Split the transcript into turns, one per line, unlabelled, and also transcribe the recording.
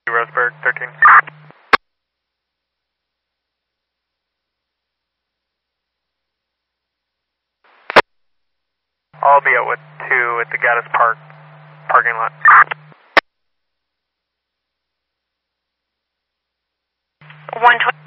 Roseburg, 13. I'll be out with 2 at the Gaddis Park parking lot.
120.